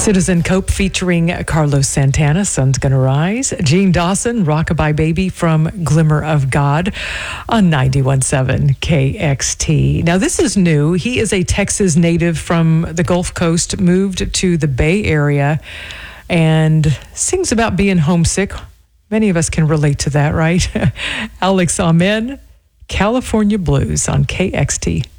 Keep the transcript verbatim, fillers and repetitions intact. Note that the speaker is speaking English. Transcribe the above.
Citizen Cope featuring Carlos Santana, Sun's Gonna Rise. Gene Dawson, Rockabye Baby from Glimmer of God on ninety-one point seven K X T. Now, this is new. He is a Texas native from the Gulf Coast, moved to the Bay Area, and sings about being homesick. Many of us can relate to that, right? Alex Amen, California Blues on K X T.